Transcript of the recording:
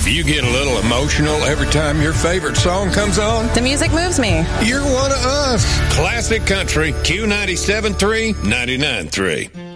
If you get a little emotional every time your favorite song comes on, the music moves me. You're one of us. Classic Country, Q97.3, 99.3.